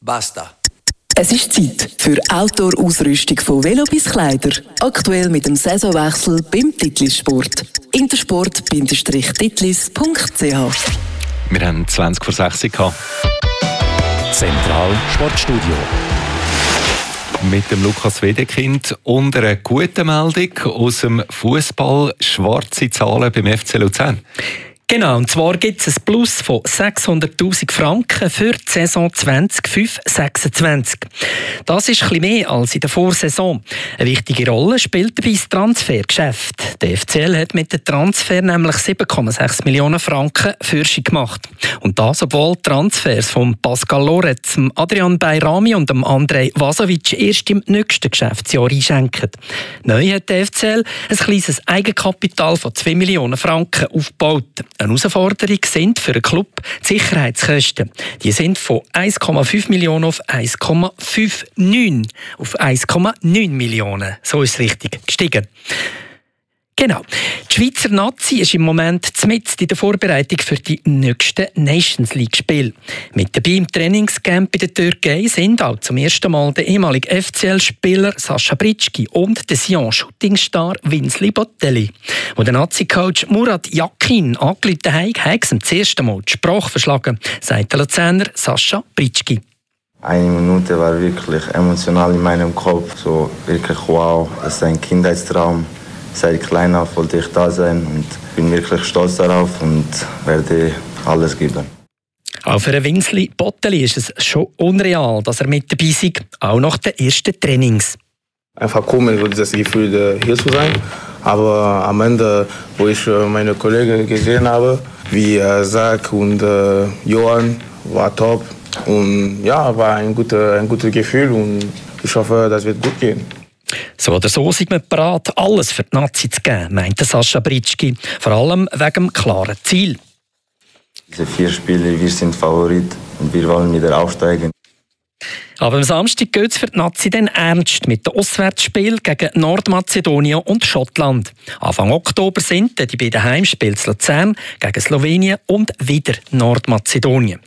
Basta. Es ist Zeit für Outdoor-Ausrüstung von Velo bis Kleider. Aktuell mit dem Saisonwechsel beim Titlis Sport. intersport-titlis.ch. Wir haben 20 vor 6 gehabt. Zentral Sportstudio. Mit dem Lukas Wedekind und einer guten Meldung aus dem Fußball. Schwarze Zahlen beim FC Luzern. Genau, und zwar gibt es ein Plus von 600'000 Franken für die Saison 2025-26. Das ist ein bisschen mehr als in der Vorsaison. Eine wichtige Rolle spielt dabei das Transfergeschäft. Der FCL hat mit dem Transfer nämlich 7,6 Millionen Franken Fürschung gemacht. Und das, obwohl Transfers von Pascal Loretz, Adrian Bayrami und Andrej Vasovic erst im nächsten Geschäftsjahr einschenken. Neu hat der FCL ein kleines Eigenkapital von 2 Millionen Franken aufgebaut. Eine Herausforderung sind für den Club die Sicherheitskosten. Die sind von 1,5 Millionen auf 1,59 auf 1,9 Millionen. So ist es richtig gestiegen. Genau. Die Schweizer Nazi ist im Moment mitten in der Vorbereitung für die nächsten Nations League-Spiele. Mit dabei im Trainingscamp in der Türkei sind auch zum ersten Mal der ehemalige FCL-Spieler Sascha Britschki und der Sion-Shootingstar Winsley Bottelli. Wo der Nazi-Coach Murat Yakin angerufen hat, hat ihm das erste Mal die Sprache verschlagen, sagt der Luzerner Sascha Britschki. Eine Minute war wirklich emotional in meinem Kopf. So wirklich wow, das ist ein Kindheitstraum. Seit klein auf wollte ich da sein und bin wirklich stolz darauf und werde alles geben. Auch für Winsley Bottelli ist es schon unreal, dass er mit dabei ist, auch nach den ersten Trainings. Einfach komisch, so dieses Gefühl, hier zu sein. Aber am Ende, wo ich meine Kollegen gesehen habe, wie Zach und Johann, war top. Und ja, war ein gutes Gefühl und ich hoffe, das wird gut gehen. So oder so sind wir bereit, alles für die Nazi zu geben, meinte Sascha Britschki. Vor allem wegen dem klaren Ziel. Diese 4 Spiele, wir sind Favorit und wir wollen wieder aufsteigen. Aber am Samstag geht es für die Nazi dann ernst mit dem Auswärtsspiel gegen Nordmazedonien und Schottland. Anfang Oktober sind die beiden Heimspiele zu Luzern gegen Slowenien und wieder Nordmazedonien.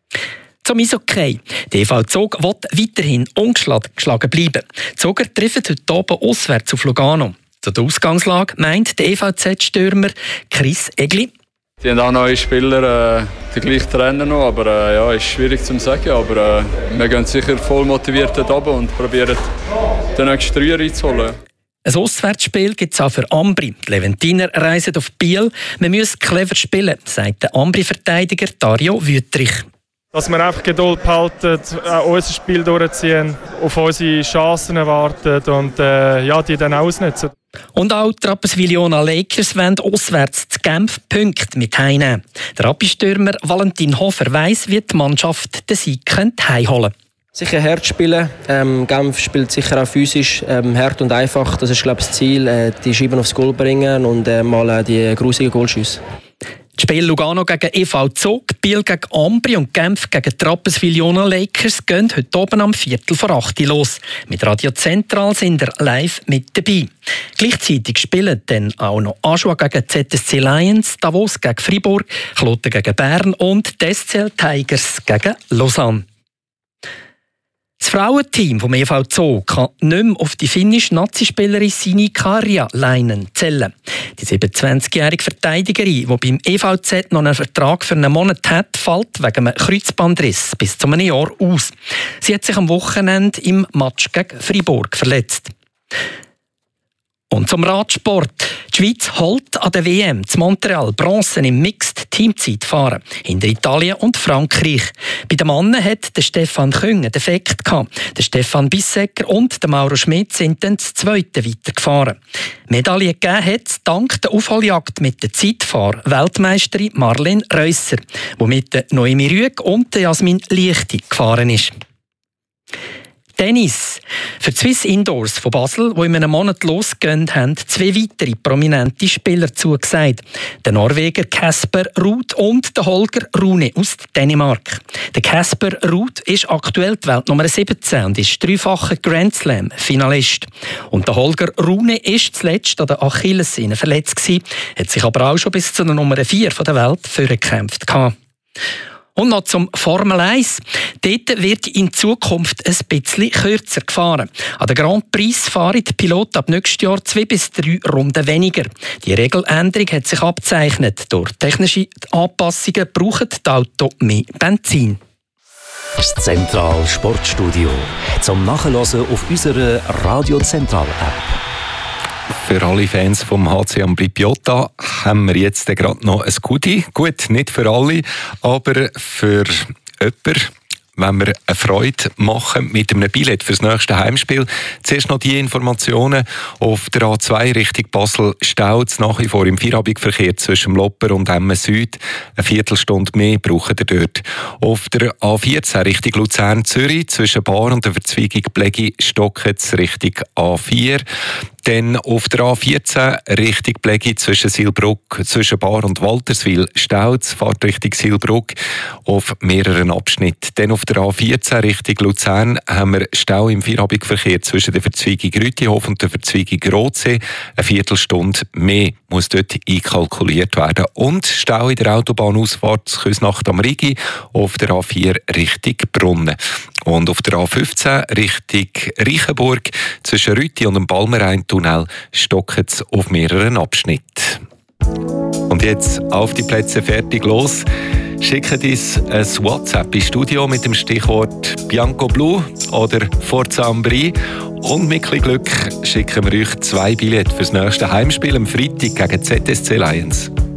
Zum Eishockey. Der EV Zug will weiterhin ungeschlagen bleiben. Die Zuger treffen heute Abend auswärts auf Lugano. Zu der Ausgangslage meint der EVZ-Stürmer Chris Egli. Die haben auch neue Spieler, den gleichen Trainer noch, aber ja, ist schwierig zu sagen. Aber wir gehen sicher voll motiviert dort oben und probieren den nächsten 3 reinzuholen. Ein Auswärtsspiel gibt es auch für Ambri. Die Leventiner reisen auf Biel. Wir müssen clever spielen, sagt der Ambri-Verteidiger Dario Wüttrich. Dass wir einfach Geduld behalten, unser Spiel durchziehen, auf unsere Chancen warten und die dann ausnutzen. Und auch die Rapperswil-Jona Lakers wollen auswärts zu Genf Punkte mit heimnehmen. Der Rappi-Stürmer Valentin Hofer weiss, wie die Mannschaft den Sieg heimholen könnte. Sicher hart spielen. Genf spielt sicher auch physisch hart und einfach. Das ist, glaube ich, das Ziel. Die Scheiben aufs Goal bringen und mal die grusigen Goalschüsse. Die Spiele Lugano gegen EV Zug, Biel gegen Ambri und Genf gegen die Rapperswil-Jona Lakers gehen heute oben am 7:45 los. Mit Radio Zentral sind wir live mit dabei. Gleichzeitig spielen dann auch noch Aschua gegen ZSC Lions, Davos gegen Fribourg, Kloten gegen Bern und die SCL Tigers gegen Lausanne. Das Frauenteam vom EV Zoo kann nicht mehr auf die finnische Nazispielerin Sini Karjalainen zählen. Die 27-jährige Verteidigerin, die beim EVZ noch einen Vertrag für einen Monat hat, fällt wegen einem Kreuzbandriss bis zu einem Jahr aus. Sie hat sich am Wochenende im Match gegen Fribourg verletzt. Und zum Radsport. Die Schweiz holt an der WM zu Montreal Bronze im Mixed-Teamzeitfahren hinter Italien und Frankreich. Bei den Männern hat der Stefan Küng einen Defekt gehabt. Der Stefan Bissecker und der Mauro Schmidt sind dann das Zweite weitergefahren. Medaille gegeben hat es dank der Aufholjagd mit der Zeitfahr-Weltmeisterin Marlene Reusser, die mit der Noemi Rüegg und der Jasmin Liechti gefahren ist. Tennis. Für die Swiss Indoors von Basel, die in einem Monat losgehen, haben 2 weitere prominente Spieler zugesagt. Der Norweger Kasper Ruud und der Holger Rune aus Dänemark. Der Kasper Ruud ist aktuell die Weltnummer 17 und ist 3-facher Grand Slam-Finalist. Und der Holger Rune ist zuletzt an der Achillessehne verletzt gewesen, hat sich aber auch schon bis zu der Nummer 4 der Welt vorgekämpft. Und noch zum Formel 1. Dort wird in Zukunft ein bisschen kürzer gefahren. An den Grand Prix fahren die Piloten ab nächstes Jahr 2 bis 3 Runden weniger. Die Regeländerung hat sich abgezeichnet. Durch technische Anpassungen brauchen die Autos mehr Benzin. Das Zentral Sportstudio. Zum Nachhören auf unserer Radio Zentral App. Für alle Fans vom HC Ambri-Piotta haben wir jetzt gerade noch ein Goodie. Gut, nicht für alle, aber für jemanden, wenn wir eine Freude machen mit einem Billett fürs nächste Heimspiel. Zuerst noch die Informationen. Auf der A2 Richtung Basel staut es nach wie vor im Feierabendverkehr zwischen Lopper und Emmen Süd. Eine Viertelstunde mehr braucht ihr dort. Auf der A14 Richtung Luzern-Zürich zwischen Bar und der Verzweigung Blegi stockt es Richtung A4. Dann auf der A14 Richtung Blegi zwischen Silbruck, zwischen Bar und Walterswil staut es, fahrt Richtung Silbruck auf mehreren Abschnitten. Dann auf der A14 Richtung Luzern haben wir Stau im Feierabendverkehr zwischen der Verzweigung Rütihof und der Verzweigung Rotsee. Eine Viertelstunde mehr muss dort einkalkuliert werden. Und Stau in der Autobahnausfahrt Küsnacht am Rigi auf der A4 Richtung Brunnen. Und auf der A15 Richtung Reichenburg zwischen Rüti und dem Balmerein-Tunnel stockt es auf mehreren Abschnitten. Und jetzt auf die Plätze, fertig, los. Schickt uns ein WhatsApp ins Studio mit dem Stichwort Bianco Blu oder Forza Ambri. Und mit ein bisschen Glück schicken wir euch 2 Billette fürs nächste Heimspiel am Freitag gegen ZSC Lions.